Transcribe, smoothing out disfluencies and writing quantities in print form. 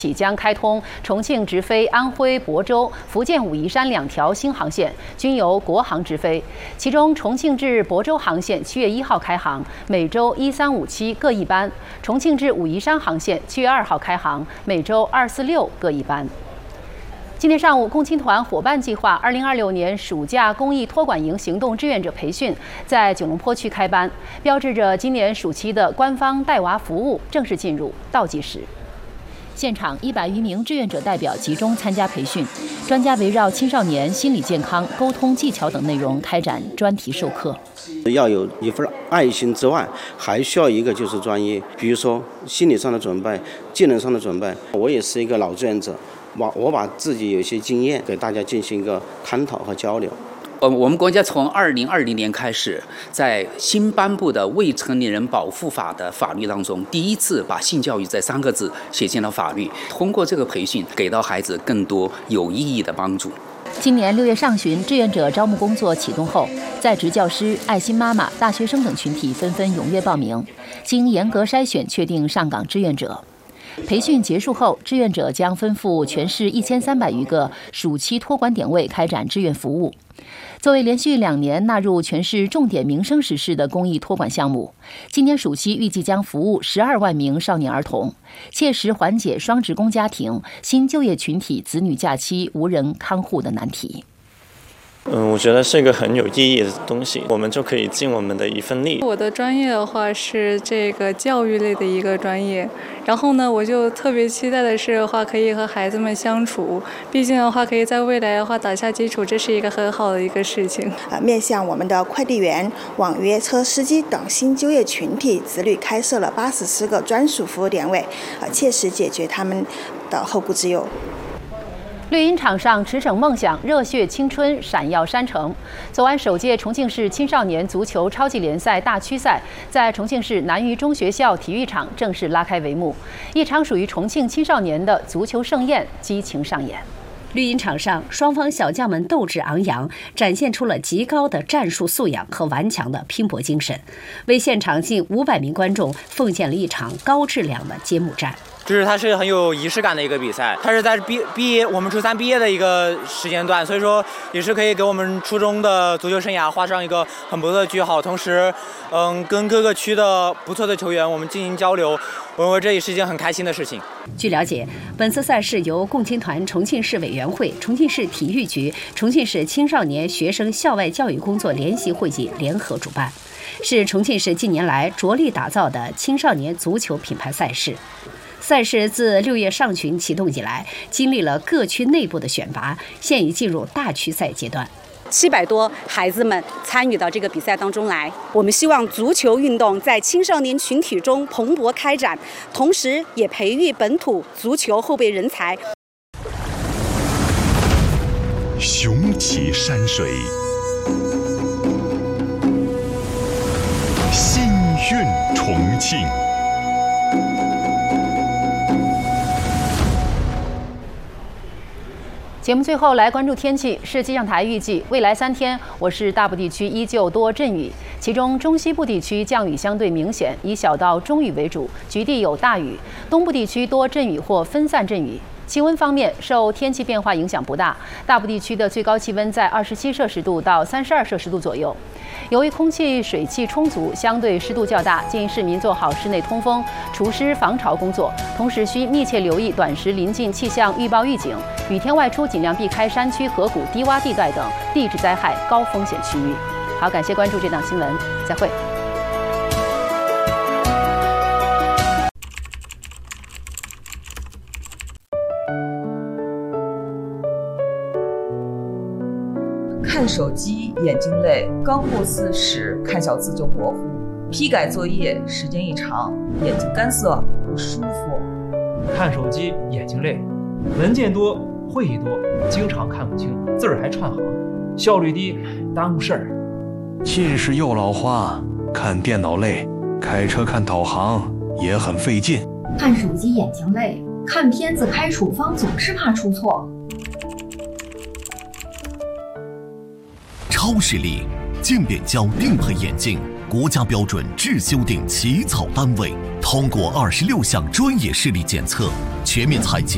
起将开通重庆直飞安徽亳州、福建武夷山2条新航线，均由国航直飞。其中，重庆至亳州航线7月1号开航，每周1357各一班；重庆至武夷山航线7月2号开航，每周246各一班。今天上午，共青团伙伴计划2026年暑假公益托管营行动志愿者培训在九龙坡区开班，标志着今年暑期的官方带娃服务正式进入倒计时。现场100余名志愿者代表集中参加培训，专家围绕青少年心理健康、沟通技巧等内容开展专题授课。 要有一份爱心之外，还需要一个就是专业，比如说心理上的准备、技能上的准备。我也是一个老志愿者，我把自己有一些经验给大家进行一个探讨和交流。 我们国家从2020年开始，在新颁布的《未成年人保护法》的法律当中，第一次把性教育这3个字写进了法律。通过这个培训，给到孩子更多有意义的帮助。 今年6月上旬，志愿者招募工作启动后，在职教师、爱心妈妈、大学生等群体纷纷踊跃报名，经严格筛选确定上岗志愿者。培训结束后，志愿者将分赴全市1300余个暑期托管点位开展志愿服务。作为连续2年纳入全市重点民生实事的公益托管项目，今年暑期预计将服务12万名少年儿童，切实缓解双职工家庭、新就业群体子女假期无人看护的难题。 我觉得是一个很有意义的东西，我们就可以尽我们的一份力。 我的专业的话是这个教育类的一个专业，然后呢，我就特别期待的是的话，可以和孩子们相处，毕竟的话，可以在未来的话打下基础，这是一个很好的一个事情。 面向我们的快递员、网约车司机等新就业群体，子女开设了84个专属服务点位，切实解决他们的后顾之忧。 绿茵场上驰骋梦想，热血青春闪耀山城。昨晚首届重庆市青少年足球超级联赛大区赛在重庆市南渝中学校体育场正式拉开帷幕，一场属于重庆青少年的足球盛宴激情上演。 绿茵场上，双方小将们斗志昂扬，展现出了极高的战术素养和顽强的拼搏精神，为现场近500名观众奉献了一场高质量的揭幕战。 就是它是很有仪式感的一个比赛，它是在我们初3毕业的一个时间段，所以说也是可以给我们初中的足球生涯画上一个很不错的句号。同时，跟各个区的不错的球员我们进行交流，我认为这也是一件很开心的事情。 据了解，本次赛事由共青团重庆市委员会、重庆市体育局、重庆市青少年学生校外教育工作联席会议联合主办，是重庆市近年来着力打造的青少年足球品牌赛事。赛事自6月上旬启动以来，经历了各区内部的选拔，现已进入大区赛阶段。 700多孩子们参与到这个比赛当中来，我们希望足球运动在青少年群体中蓬勃开展，同时也培育本土足球后备人才。 雄奇山水，心韵重庆。 节目最后来关注天气。市气象台预计，未来3天，我市大部地区依旧多阵雨，其中中西部地区降雨相对明显，以小到中雨为主，局地有大雨；东部地区多阵雨或分散阵雨。气温方面，受天气变化影响不大，大部地区的最高气温在27摄氏度到32摄氏度左右。由于空气水汽充足，相对湿度较大，建议市民做好室内通风、除湿防潮工作，同时需密切留意短时临近气象预报预警，雨天外出尽量避开山区、河谷、低洼地带等地质灾害高风险区域。好，感谢关注这档新闻，再会。 看手机眼睛累，刚过4时看小字就模糊，批改作业时间一长眼睛干涩不舒服。 看手机眼睛累，文件多会议多，经常看不清，字儿还串行，效率低，耽误事儿。 近视又老花，看电脑累，开车看导航也很费劲。 看手机眼睛累，看片子开处方总是怕出错。 超视力渐变焦定配眼镜，国家标准质修订起草单位，通过26项专业视力检测，全面采集